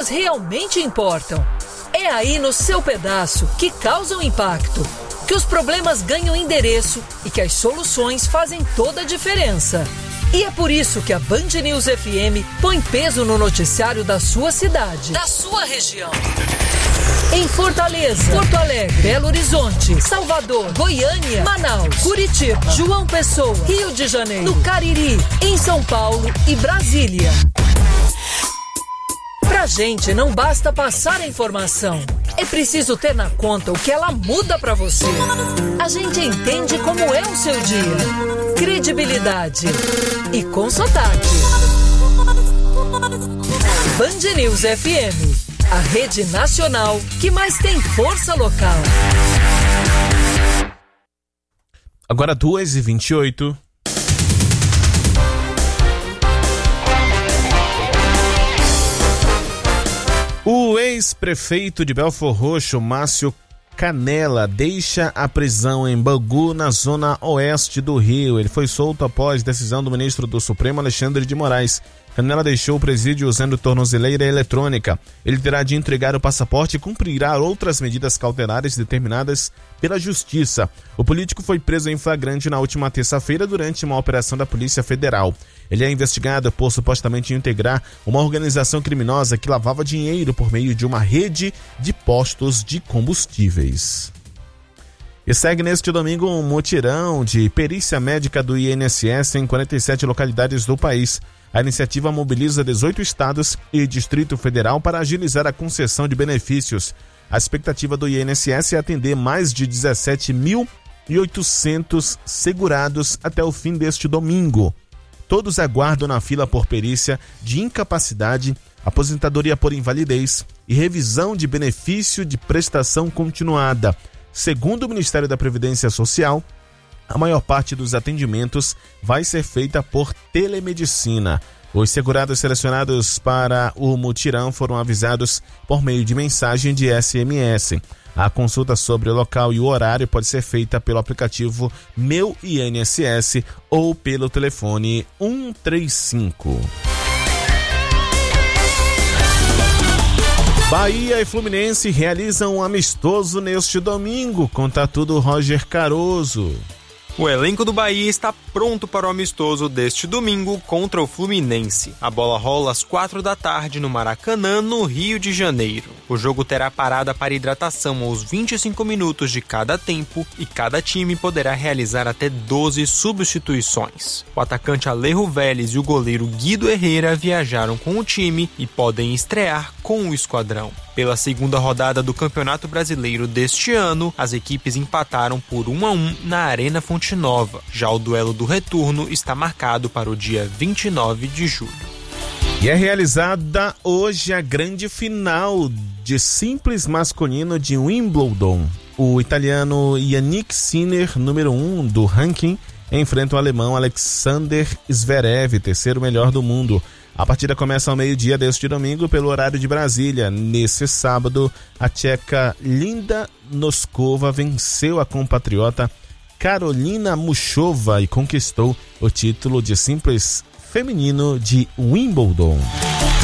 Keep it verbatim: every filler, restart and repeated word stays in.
realmente importam. É aí no seu pedaço que causam impacto, que os problemas ganham endereço e que as soluções fazem toda a diferença. E é por isso que a Band News F M põe peso no noticiário da sua cidade, da sua região. Em Fortaleza, Porto Alegre, Belo Horizonte, Salvador, Goiânia, Manaus, Curitiba, João Pessoa, Rio de Janeiro, no Cariri, em São Paulo e Brasília. Pra gente não basta passar a informação, é preciso ter na conta o que ela muda pra você. A gente entende como é o seu dia, credibilidade e com sotaque. Band News F M, a rede nacional que mais tem força local. Agora duas e vinte e oito. O ex-prefeito de Belfor Roxo, Márcio Canela, deixa a prisão em Bangu, na zona oeste do Rio. Ele foi solto após decisão do ministro do Supremo, Alexandre de Moraes. Canela deixou o presídio usando tornozeleira eletrônica. Ele terá de entregar o passaporte e cumprirá outras medidas cautelares determinadas pela Justiça. O político foi preso em flagrante na última terça-feira durante uma operação da Polícia Federal. Ele é investigado por supostamente integrar uma organização criminosa que lavava dinheiro por meio de uma rede de postos de combustíveis. E segue neste domingo um mutirão de perícia médica do I N S S em quarenta e sete localidades do país. A iniciativa mobiliza dezoito estados e Distrito Federal para agilizar a concessão de benefícios. A expectativa do I N S S é atender mais de dezessete mil e oitocentos segurados até o fim deste domingo. Todos aguardam na fila por perícia de incapacidade, aposentadoria por invalidez e revisão de benefício de prestação continuada. Segundo o Ministério da Previdência Social, a maior parte dos atendimentos vai ser feita por telemedicina. Os segurados selecionados para o mutirão foram avisados por meio de mensagem de S M S. A consulta sobre o local e o horário pode ser feita pelo aplicativo Meu I N S S ou pelo telefone um três cinco. Bahia e Fluminense realizam um amistoso neste domingo. Conta tudo Roger Caroso. O elenco do Bahia está pronto para o amistoso deste domingo contra o Fluminense. A bola rola às quatro da tarde no Maracanã, no Rio de Janeiro. O jogo terá parada para hidratação aos vinte e cinco minutos de cada tempo e cada time poderá realizar até doze substituições. O atacante Alejo Vélez e o goleiro Guido Herrera viajaram com o time e podem estrear com o esquadrão. Pela segunda rodada do Campeonato Brasileiro deste ano, as equipes empataram por um a um na Arena Fonte Nova. Já o duelo do retorno está marcado para o dia vinte e nove de julho. E é realizada hoje a grande final de simples masculino de Wimbledon. O italiano Yannick Sinner, número um do ranking, enfrenta o alemão Alexander Zverev, terceiro melhor do mundo. A partida começa ao meio-dia deste domingo pelo horário de Brasília. Nesse sábado, a tcheca Linda Noskova venceu a compatriota Karolina Muchova e conquistou o título de simples feminino de Wimbledon.